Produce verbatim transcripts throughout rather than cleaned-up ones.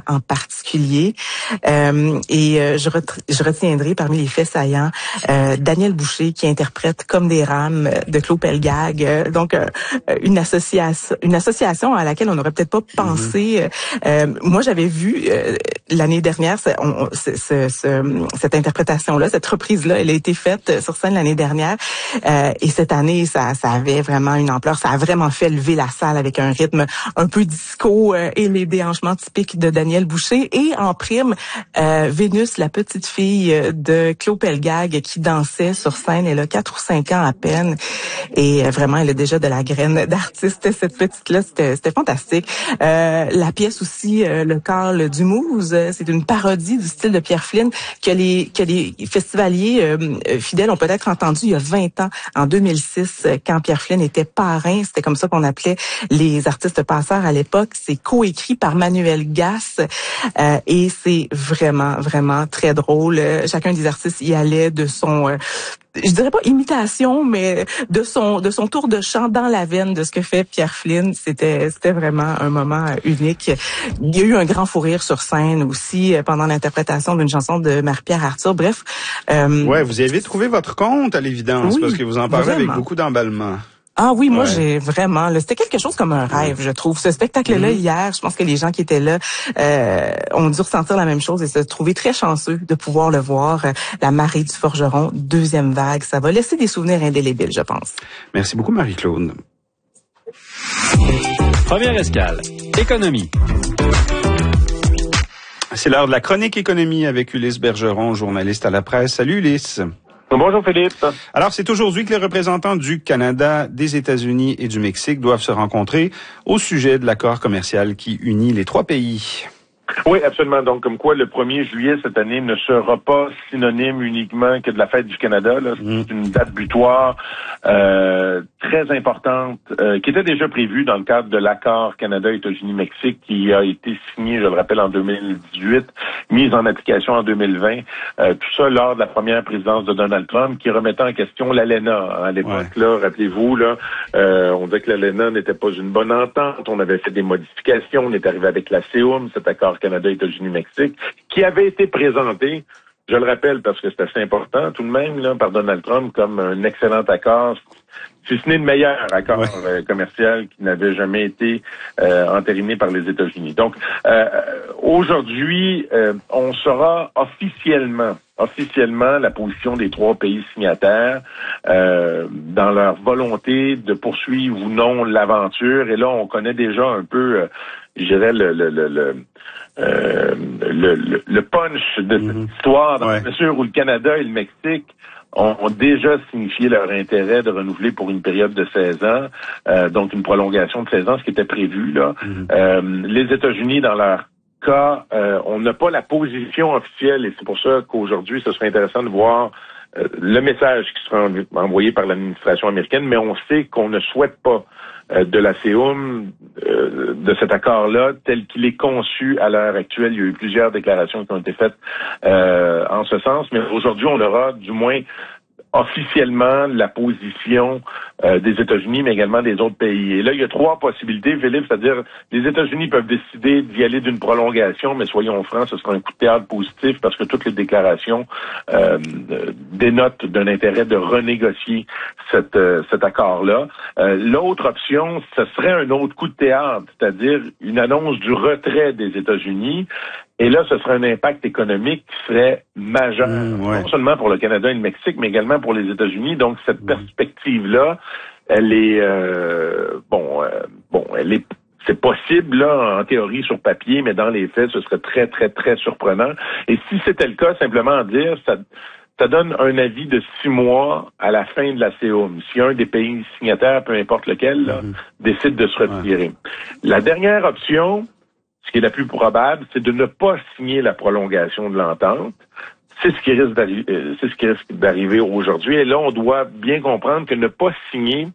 en particulier. Euh, et euh, je, ret- je retiendrai parmi les faits saillants euh, Daniel Boucher qui interprète Comme des rames de Claude Pelgag. Euh, donc euh, une association, une association à laquelle on n'aurait peut-être pas pensé. Mm-hmm. Euh, moi, j'avais vu euh, l'année dernière ce, on, ce, ce, ce, cette interprétation-là, cette reprise-là, elle a été faite sur scène l'année dernière. Euh, et cette année, ça, ça avait vraiment une ampleur. Ça a vraiment fait lever la salle avec un rythme un peu disco euh, et les déhanchements typiques de Daniel Boucher. Et en prime, euh, Vénus, la petite fille de Claude Pelgag qui dansait sur scène. Elle a quatre ou cinq ans à peine. Et euh, vraiment, elle a déjà de la graine d'artiste, cette petite-là. C'était, c'était fantastique. Euh, la pièce aussi, euh, Le Carl du Mouze, c'est une parodie du style de Pierre Flynn que les, que les festivaliers euh, fidèles ont peut-être entendu il y a vingt ans, en deux mille six, quand Pierre Flynn était parrain. C'était comme ça qu'on appelait les artistes passeurs à l'époque. C'est coécrit par Manuel Gasse euh, et c'est vraiment, vraiment très drôle. Chacun des artistes y allait de son... Euh, je dirais pas imitation, mais de son de son tour de chant dans la veine de ce que fait Pierre Flynn. C'était c'était vraiment un moment unique. Il y a eu un grand fou rire sur scène aussi pendant l'interprétation d'une chanson de Marie-Pierre Arthur. Bref. Euh, ouais, vous y avez trouvé votre compte à l'évidence, oui, parce que vous en parlez vraiment. Avec beaucoup d'emballement. Ah oui, moi ouais. j'ai vraiment... Là, c'était quelque chose comme un rêve, je trouve. Ce spectacle-là, mm-hmm. hier, je pense que les gens qui étaient là euh, ont dû ressentir la même chose et se trouver très chanceux de pouvoir le voir. La marée du forgeron, deuxième vague, ça va laisser des souvenirs indélébiles, je pense. Merci beaucoup, Marie-Claude. Première escale, économie. C'est l'heure de la chronique économie avec Ulysse Bergeron, journaliste à la presse. Salut Ulysse. Bonjour Philippe. Alors, c'est aujourd'hui que les représentants du Canada, des États-Unis et du Mexique doivent se rencontrer au sujet de l'accord commercial qui unit les trois pays. Oui, absolument. Donc, comme quoi le premier juillet cette année ne sera pas synonyme uniquement que de la fête du Canada. Là. C'est mmh. une date butoir euh, très importante euh, qui était déjà prévue dans le cadre de l'accord Canada-États-Unis-Mexique qui a été signé, je le rappelle, en deux mille dix-huit, mise en application en deux mille vingt. Euh, tout ça lors de la première présidence de Donald Trump qui remettait en question l'A L E N A. À l'époque, ouais. là, rappelez-vous, là, euh, on disait que l'A L E N A n'était pas une bonne entente. On avait fait des modifications. On est arrivé avec la C O M, cet accord Canada, États-Unis, Mexique, qui avait été présenté, je le rappelle parce que c'est assez important tout de même, là, par Donald Trump comme un excellent accord, si ce n'est le meilleur accord ouais. euh, commercial qui n'avait jamais été euh, entériné par les États-Unis. Donc, euh, aujourd'hui, euh, on saura officiellement officiellement la position des trois pays signataires euh, dans leur volonté de poursuivre ou non l'aventure. Et là, on connaît déjà un peu, euh, je dirais, le, le, le, le Euh, le, le, le punch de mm-hmm. cette histoire, dans ouais. la mesure où le Canada et le Mexique ont, ont déjà signifié leur intérêt de renouveler pour une période de seize ans, euh, donc une prolongation de seize ans, ce qui était prévu là. Mm-hmm. Euh, les États-Unis, dans leur cas, euh, on n'a pas la position officielle et c'est pour ça qu'aujourd'hui, ce serait intéressant de voir euh, le message qui sera envoyé par l'administration américaine, mais on sait qu'on ne souhaite pas de la C O M, euh, de cet accord-là, tel qu'il est conçu à l'heure actuelle. Il y a eu plusieurs déclarations qui ont été faites euh, en ce sens, mais aujourd'hui, on aura du moins officiellement la position euh, des États-Unis, mais également des autres pays. Et là, il y a trois possibilités, Philippe, c'est-à-dire les États-Unis peuvent décider d'y aller d'une prolongation, mais soyons francs, ce sera un coup de théâtre positif parce que toutes les déclarations euh, dénotent d'un intérêt de renégocier cette, euh, cet accord-là. Euh, l'autre option, ce serait un autre coup de théâtre, c'est-à-dire une annonce du retrait des États-Unis. Et là, ce serait un impact économique qui serait majeur, mmh, ouais. non seulement pour le Canada et le Mexique, mais également pour les États-Unis. Donc, cette mmh. perspective-là, elle est, euh, bon, euh, bon, elle est, c'est possible, là, en théorie, sur papier, mais dans les faits, ce serait très, très, très surprenant. Et si c'était le cas, simplement dire, ça, ça donne un avis de six mois à la fin de la C O M. Si un des pays signataires, peu importe lequel, là, mmh. décide de se retirer. Ouais. La dernière option, ce qui est la plus probable, c'est de ne pas signer la prolongation de l'entente. C'est ce qui risque d'arriver, c'est ce qui risque d'arriver aujourd'hui. Et là, on doit bien comprendre que ne pas signer,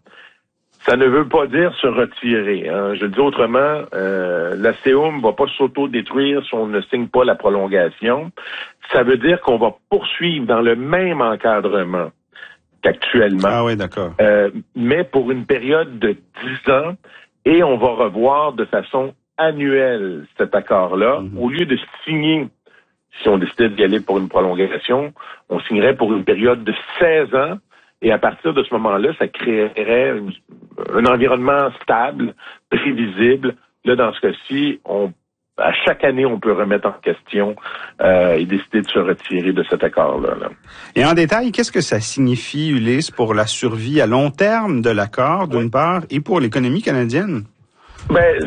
ça ne veut pas dire se retirer. Hein. Je le dis autrement, euh, la C O M ne va pas s'auto-détruire si on ne signe pas la prolongation. Ça veut dire qu'on va poursuivre dans le même encadrement qu'actuellement. Ah oui, d'accord. Euh, mais pour une période de dix ans, et on va revoir de façon annuelle, cet accord-là. Mm-hmm. Au lieu de signer, si on décidait d'y aller pour une prolongation, on signerait pour une période de seize ans. Et à partir de ce moment-là, ça créerait une, un environnement stable, prévisible. Là, dans ce cas-ci, on, à chaque année, on peut remettre en question euh, et décider de se retirer de cet accord-là. Là. Et en détail, qu'est-ce que ça signifie, Ulysse, pour la survie à long terme de l'accord, d'une oui. part, et pour l'économie canadienne? Ben,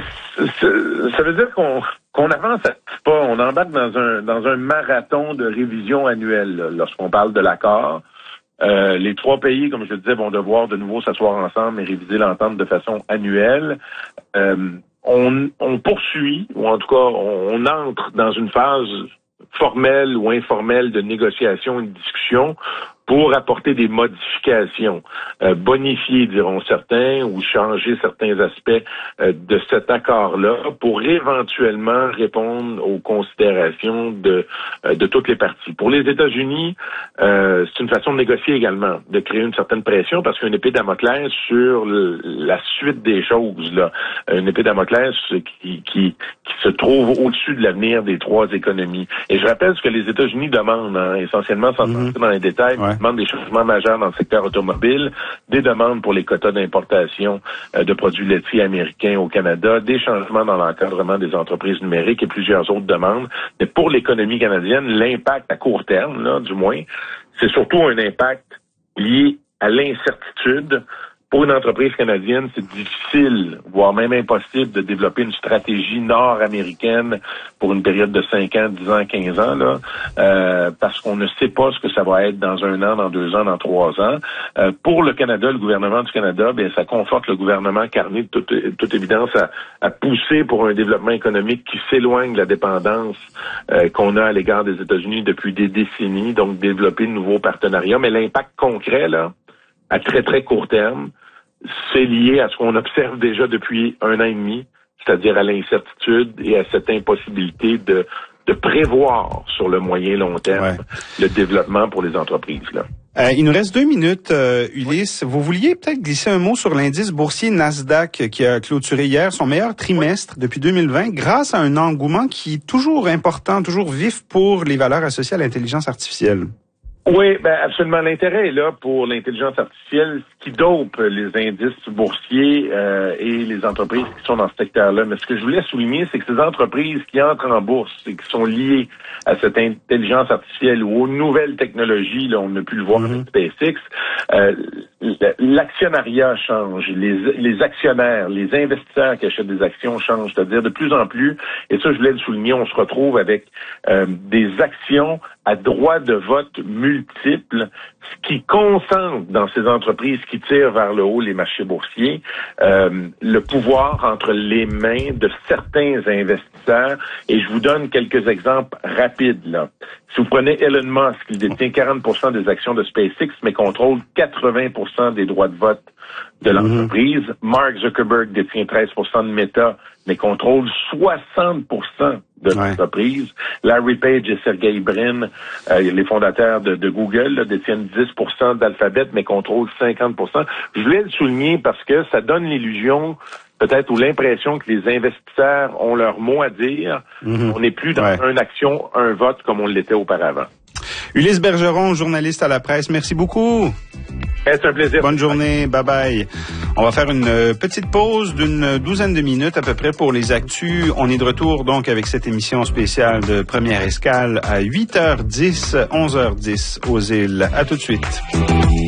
ça veut dire qu'on qu'on avance à petits pas. On embarque dans un dans un marathon de révision annuelle là, lorsqu'on parle de l'accord. Euh, les trois pays, comme je le disais, vont devoir de nouveau s'asseoir ensemble et réviser l'entente de façon annuelle. Euh, on, on poursuit, ou en tout cas, on, on entre dans une phase formelle ou informelle de négociation et de discussion pour apporter des modifications, euh, bonifier, diront certains, ou changer certains aspects euh, de cet accord-là pour éventuellement répondre aux considérations de euh, de toutes les parties. Pour les États-Unis, euh, c'est une façon de négocier également, de créer une certaine pression parce qu'il y a une épée Damoclès sur le, la suite des choses, là. Une épée Damoclès qui, qui, qui se trouve au-dessus de l'avenir des trois économies. Et je rappelle ce que les États-Unis demandent, hein, essentiellement, sans mm-hmm. entrer dans les détails, ouais. demandent des changements majeurs dans le secteur automobile, des demandes pour les quotas d'importation euh, de produits laitiers américains au Canada, des changements dans l'encadrement des entreprises numériques et plusieurs autres demandes. Mais pour l'économie canadienne, l'impact à court terme, là, du moins, c'est surtout un impact lié à l'incertitude. Pour une entreprise canadienne, c'est difficile, voire même impossible, de développer une stratégie nord-américaine pour une période de cinq ans, dix ans, quinze ans, là, euh, parce qu'on ne sait pas ce que ça va être dans un an, dans deux ans, dans trois ans. Euh, pour le Canada, le gouvernement du Canada, bien, ça conforte le gouvernement Carney de toute, toute évidence à, à pousser pour un développement économique qui s'éloigne de la dépendance euh, qu'on a à l'égard des États-Unis depuis des décennies, donc développer de nouveaux partenariats. Mais l'impact concret, là, à très, très court terme, c'est lié à ce qu'on observe déjà depuis un an et demi, c'est-à-dire à l'incertitude et à cette impossibilité de, de prévoir sur le moyen long terme ouais. le développement pour les entreprises. Là. Euh, il nous reste deux minutes, euh, Ulysse. Oui. Vous vouliez peut-être glisser un mot sur l'indice boursier Nasdaq qui a clôturé hier son meilleur trimestre oui. depuis deux mille vingt grâce à un engouement qui est toujours important, toujours vif pour les valeurs associées à l'intelligence artificielle. Oui, ben absolument. L'intérêt est là pour l'intelligence artificielle, ce qui dope les indices boursiers euh, et les entreprises qui sont dans ce secteur-là. Mais ce que je voulais souligner, c'est que ces entreprises qui entrent en bourse et qui sont liées à cette intelligence artificielle ou aux nouvelles technologies, là, on a pu le voir mm-hmm. avec SpaceX, euh, l'actionnariat change, les, les actionnaires, les investisseurs qui achètent des actions changent. C'est-à-dire de plus en plus, et ça je voulais le souligner, on se retrouve avec euh, des actions à droit de vote multiple, ce qui concentre dans ces entreprises qui tirent vers le haut les marchés boursiers, euh, le pouvoir entre les mains de certains investisseurs. Et je vous donne quelques exemples rapides, là. Si vous prenez Elon Musk, il détient quarante pour cent des actions de SpaceX, mais contrôle quatre-vingts pour cent des droits de vote de l'entreprise. Mm-hmm. Mark Zuckerberg détient treize pour cent de Meta, mais contrôle soixante pour cent de ouais. l'entreprise. Larry Page et Sergey Brin, euh, les fondateurs de, de Google, là, détiennent dix pour cent d'Alphabet, mais contrôlent cinquante pour cent. Je voulais le souligner parce que ça donne l'illusion peut-être ou l'impression que les investisseurs ont leur mot à dire. Mm-hmm. On n'est plus dans ouais. une action, un vote comme on l'était auparavant. Ulysse Bergeron, journaliste à la presse, merci beaucoup. C'est un plaisir. Bonne journée, bye bye. On va faire une petite pause d'une douzaine de minutes à peu près pour les actus. On est de retour donc avec cette émission spéciale de Première Escale à huit heures dix, onze heures dix aux îles. À tout de suite.